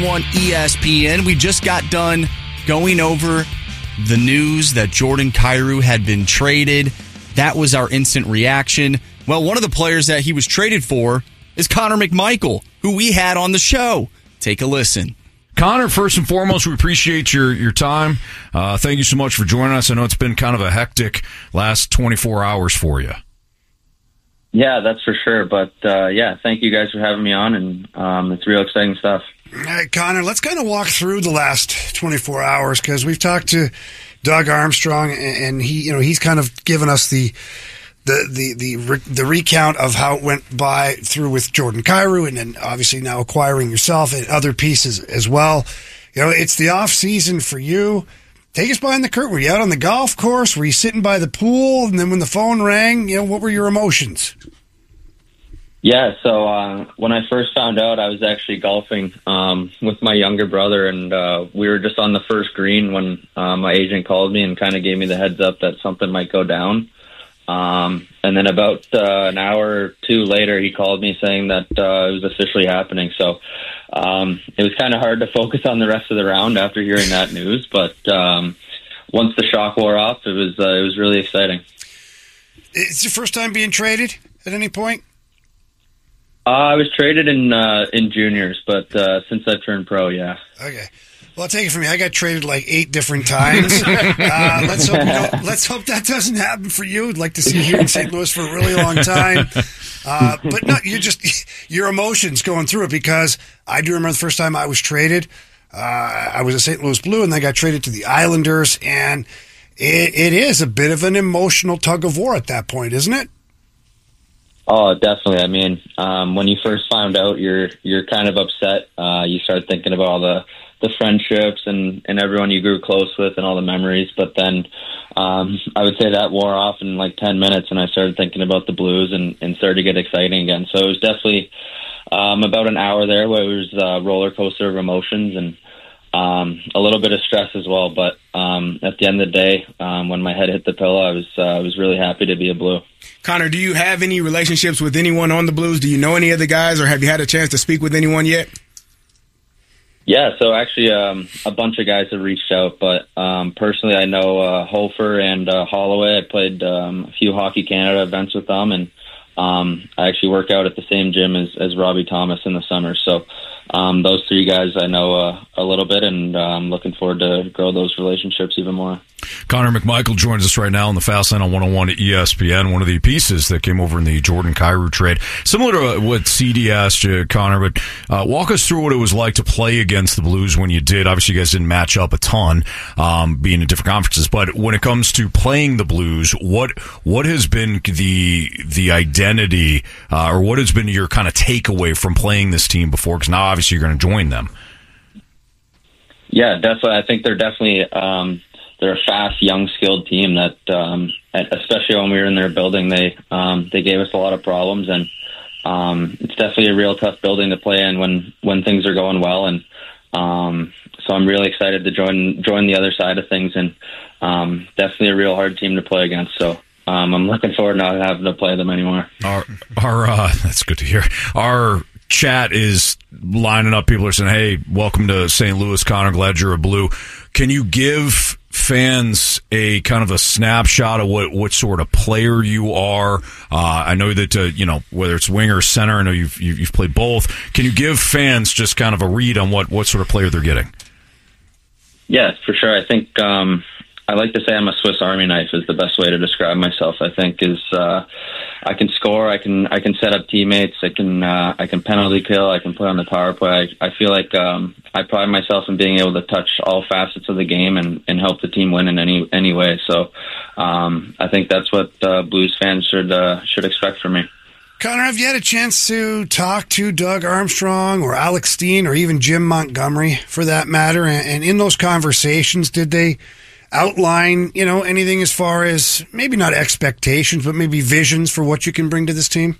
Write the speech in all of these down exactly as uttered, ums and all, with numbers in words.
On E S P N, we just got done going over the news that Jordan Kyrou had been traded. That was our instant reaction. Well, one of the players that he was traded for is Connor McMichael, who we had on the show. Take a listen. Connor, first and foremost, we appreciate your, your time. Uh, thank you so much for joining us. I know it's been kind of a hectic last twenty-four hours for you. Yeah, that's for sure. But, uh, yeah, thank you guys for having me on, and um, it's real exciting stuff. All right, Connor, let's kind of walk through the last twenty-four hours because we've talked to Doug Armstrong, and he, you know, he's kind of given us the the the the, the recount of how it went by through with Jordan Kyrou, and then obviously now acquiring yourself and other pieces as well. You know, it's the off season for you. Take us behind the curtain. Were you out on the golf course? Were you sitting by the pool? And then when the phone rang, you know, what were your emotions? Yeah, so uh, when I first found out, I was actually golfing um, with my younger brother, and uh, we were just on the first green when uh, my agent called me and kind of gave me the heads up that something might go down. Um, and then about uh, an hour or two later, he called me saying that uh, it was officially happening. So um, it was kind of hard to focus on the rest of the round after hearing that news. But um, once the shock wore off, it was uh, it was really exciting. It's your first time being traded at any point? Uh, I was traded in uh, in juniors, but uh, since I turned pro, yeah. Okay. Well, I'll take it from me. I got traded like eight different times. uh, let's hope we don't, let's hope that doesn't happen for you. I'd like to see you here in Saint Louis for a really long time. Uh, but no, you just your emotions going through it, because I do remember the first time I was traded. Uh, I was a Saint Louis Blue, and then I got traded to the Islanders, and it, it is a bit of an emotional tug of war at that point, isn't it? Oh, definitely. I mean, um, when you first found out, you're you're kind of upset. Uh, you start thinking about all the, the friendships and, and everyone you grew close with and all the memories. But then um, I would say that wore off in like ten minutes, and I started thinking about the Blues and, and started to get exciting again. So it was definitely um, about an hour there where it was a roller coaster of emotions and um, a little bit of stress as well. But um, at the end of the day, um, when my head hit the pillow, I was uh, I was really happy to be a Blue. Connor, do you have any relationships with anyone on the Blues? Do you know any of the guys, or have you had a chance to speak with anyone yet? Yeah, so actually um, a bunch of guys have reached out, but um, personally I know uh, Hofer and uh, Holloway. I played um, a few Hockey Canada events with them, and um, I actually work out at the same gym as, as Robbie Thomas in the summer. So um, those three guys I know uh, a little bit, and uh, I'm looking forward to grow those relationships even more. Connor McMichael joins us right now on the Fast Lane on one oh one at E S P N, one of the pieces that came over in the Jordan Kyrou trade. Similar to what C D asked you, Connor, but uh, walk us through what it was like to play against the Blues when you did. Obviously, you guys didn't match up a ton, um, being in different conferences, but when it comes to playing the Blues, what what has been the the identity, uh, or what has been your kind of takeaway from playing this team before? Because now, obviously, you're going to join them. Yeah, definitely. I think they're definitely... Um, They're a fast, young, skilled team that, um, especially when we were in their building, they um, they gave us a lot of problems, and um, it's definitely a real tough building to play in when, when things are going well. And um, so I'm really excited to join join the other side of things, and um, definitely a real hard team to play against. So um, I'm looking forward to not having to play them anymore. Our, our uh, that's good to hear. Our chat is lining up. People are saying, "Hey, welcome to Saint Louis, Connor. Glad you're a Blue." Can you give fans a kind of a snapshot of what, what sort of player you are? Uh, I know that, uh, you know, whether it's winger or center, I know you've, you've played both. Can you give fans just kind of a read on what, what sort of player they're getting? Yeah, for sure. I think um, I like to say I'm a Swiss Army knife is the best way to describe myself. I think is uh, I can score, I can I can set up teammates, I can uh, I can penalty kill, I can play on the power play. I, I feel like um, I pride myself in being able to touch all facets of the game and, and help the team win in any any way. So um, I think that's what uh, Blues fans should uh, should expect from me. Connor, have you had a chance to talk to Doug Armstrong or Alex Steen or even Jim Montgomery, for that matter? And, and in those conversations, did they outline, you know, anything as far as maybe not expectations, but maybe visions for what you can bring to this team?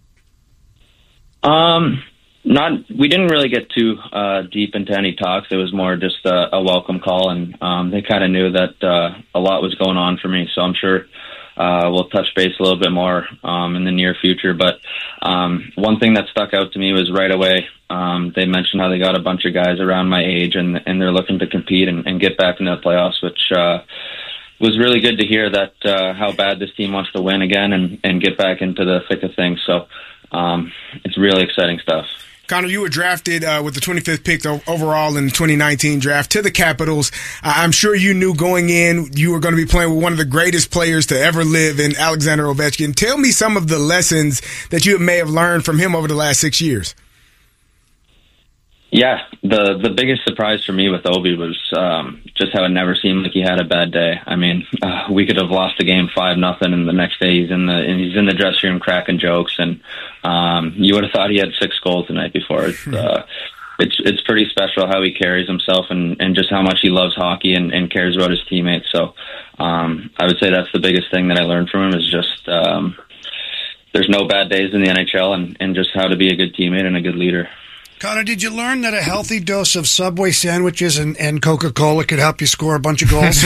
Um, not. We didn't really get too uh, deep into any talks. It was more just a, a welcome call, and um, they kind of knew that uh, a lot was going on for me. So I'm sure uh, we'll touch base a little bit more um, in the near future. But um, one thing that stuck out to me was right away, um, they mentioned how they got a bunch of guys around my age, and, and they're looking to compete and, and get back into the playoffs, which uh, was really good to hear, that uh, how bad this team wants to win again and, and get back into the thick of things. So um, it's really exciting stuff. Connor, you were drafted uh, with the twenty-fifth pick overall in the twenty nineteen draft to the Capitals. Uh, I'm sure you knew going in you were going to be playing with one of the greatest players to ever live in Alexander Ovechkin. Tell me some of the lessons that you may have learned from him over the last six years. Yeah, the the biggest surprise for me with Ovi was um, just how it never seemed like he had a bad day. I mean, uh, we could have lost the game five nothing, and the next day he's in the and he's in the dressing room cracking jokes, and um, you would have thought he had six goals the night before. It's uh, it's, it's pretty special how he carries himself, and, and just how much he loves hockey and, and cares about his teammates. So um, I would say that's the biggest thing that I learned from him, is just um, there's no bad days in the N H L, and, and just how to be a good teammate and a good leader. Connor, did you learn that a healthy dose of Subway sandwiches and, and Coca-Cola could help you score a bunch of goals?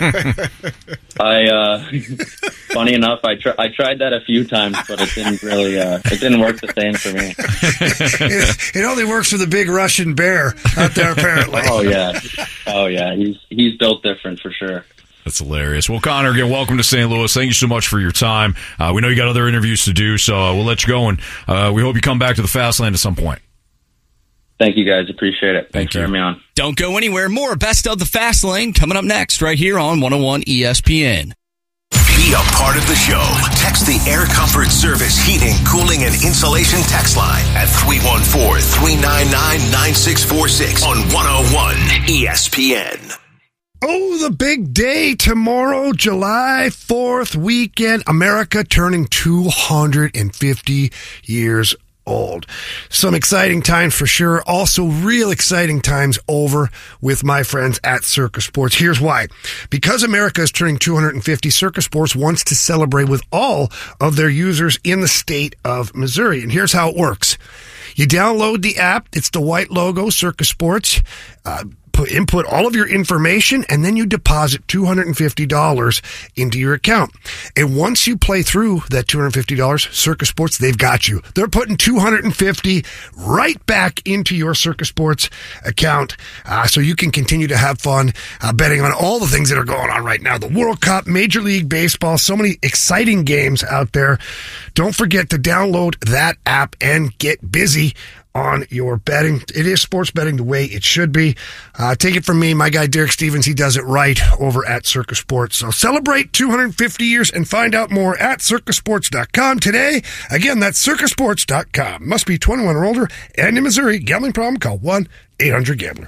I, uh, funny enough, I, tr- I tried that a few times, but it didn't really, uh, it didn't work the same for me. it, it only works for the big Russian bear out there, apparently. Oh, yeah. Oh, yeah. He's, he's built different for sure. That's hilarious. Well, Connor, again, welcome to Saint Louis. Thank you so much for your time. Uh, we know you got other interviews to do, so uh, we'll let you go, and uh, we hope you come back to the Fast Lane at some point. Thank you, guys. Appreciate it. Thanks Thank for you. having me on. Don't go anywhere. More Best of the Fast Lane coming up next right here on one oh one E S P N. Be a part of the show. Text the Air Comfort Service Heating, Cooling, and Insulation text line at three one four, three nine nine, nine six four six on one oh one E S P N. Oh, the big day tomorrow, July fourth weekend. America turning two hundred fifty years old. Some exciting times for sure. Also real exciting times over with my friends at Circa Sports. Here's why. Because America is turning two hundred fifty, Circa Sports wants to celebrate with all of their users in the state of Missouri. And here's how it works. You download the app. It's the white logo, Circa Sports. Uh, Put, input all of your information, and then you deposit two hundred fifty dollars into your account. And once you play through that two hundred fifty dollars, Circa Sports, they've got you. They're putting two hundred fifty dollars right back into your Circa Sports account, uh, so you can continue to have fun uh, betting on all the things that are going on right now. The World Cup, Major League Baseball, so many exciting games out there. Don't forget to download that app and get busy on your betting. It is sports betting the way it should be. Uh, take it from me, my guy Derek Stevens. He does it right over at Circa Sports. So celebrate two hundred fifty years and find out more at circa sports dot com today. Again, that's circa sports dot com. Must be twenty-one or older and in Missouri. Gambling problem? Call one eight hundred gambler.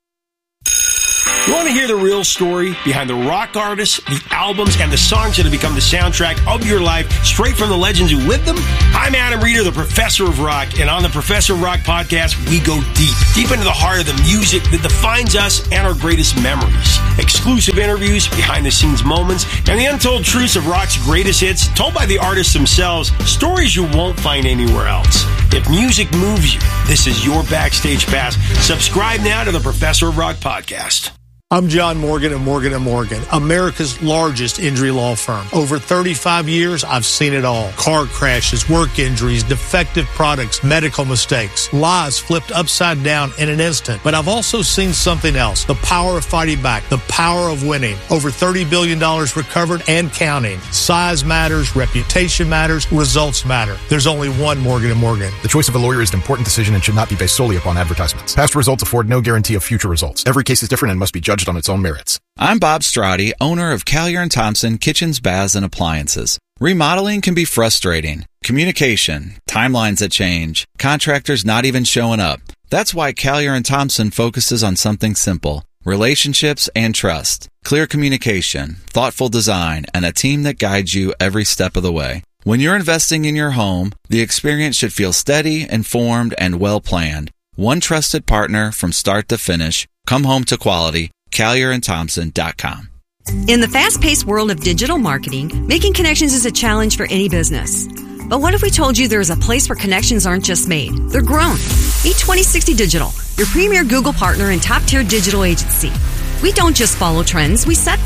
You want to hear the real story behind the rock artists, the albums, and the songs that have become the soundtrack of your life, straight from the legends who lived them? I'm Adam Reeder, the Professor of Rock, and on the Professor of Rock podcast, we go deep, deep into the heart of the music that defines us and our greatest memories. Exclusive interviews, behind-the-scenes moments, and the untold truths of rock's greatest hits, told by the artists themselves, stories you won't find anywhere else. If music moves you, this is your backstage pass. Subscribe now to the Professor of Rock podcast. I'm John Morgan of Morgan and Morgan, America's largest injury law firm. Over thirty-five years, I've seen it all. Car crashes, work injuries, defective products, medical mistakes, lies flipped upside down in an instant. But I've also seen something else, the power of fighting back, the power of winning. Over thirty billion dollars recovered and counting. Size matters, reputation matters, results matter. There's only one Morgan and Morgan. The choice of a lawyer is an important decision and should not be based solely upon advertisements. Past results afford no guarantee of future results. Every case is different and must be judged on its own merits. I'm Bob Strati, owner of Callier and Thompson Kitchens, Baths, and Appliances. Remodeling can be frustrating. Communication, timelines that change, contractors not even showing up. That's why Callier and Thompson focuses on something simple: relationships and trust. Clear communication, thoughtful design, and a team that guides you every step of the way. When you're investing in your home, the experience should feel steady, informed, and well-planned. One trusted partner from start to finish. Come home to quality. Callier and Thompson dot com. In the fast-paced world of digital marketing, making connections is a challenge for any business. But what if we told you there's a place where connections aren't just made, they're grown? Meet twenty sixty Digital, your premier Google partner and top-tier digital agency. We don't just follow trends, we set them.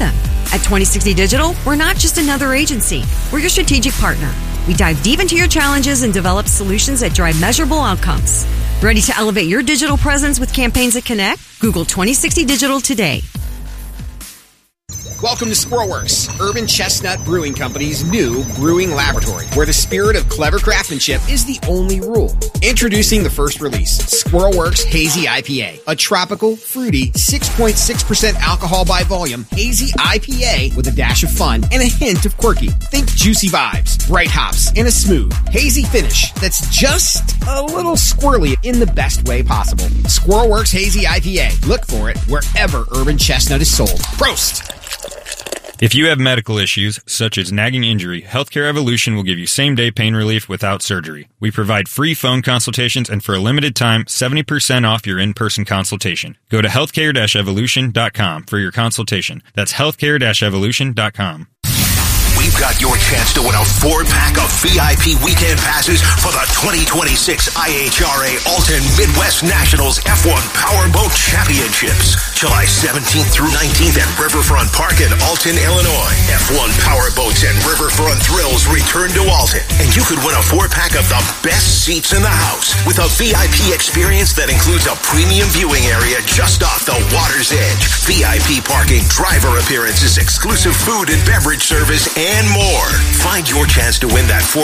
At twenty sixty Digital, we're not just another agency. We're your strategic partner. We dive deep into your challenges and develop solutions that drive measurable outcomes. Ready to elevate your digital presence with campaigns that connect? Google twenty sixty Digital today. Welcome to Squirrelworks, Urban Chestnut Brewing Company's new brewing laboratory, where the spirit of clever craftsmanship is the only rule. Introducing the first release, Squirrelworks Hazy I P A, a tropical, fruity, six point six percent alcohol by volume hazy I P A with a dash of fun and a hint of quirky. Think juicy vibes, bright hops, and a smooth, hazy finish that's just a little squirrely in the best way possible. Squirrelworks Hazy I P A. Look for it wherever Urban Chestnut is sold. Prost! If you have medical issues, such as nagging injury, Healthcare Evolution will give you same-day pain relief without surgery. We provide free phone consultations and for a limited time, seventy percent off your in-person consultation. Go to healthcare dash evolution dot com for your consultation. That's healthcare dash evolution dot com. We've got your chance to win a four-pack of V I P weekend passes for the twenty twenty-six I H R A Alton Midwest Nationals F one Powerboat Championships. July seventeenth through nineteenth at Riverfront Park in Alton, Illinois. F one Powerboats and Riverfront Thrills return to Alton, and you could win a four-pack of the best seats in the house with a V I P experience that includes a premium viewing area just off the water's edge, V I P parking, driver appearances, exclusive food and beverage service, and more. Find your chance to win that four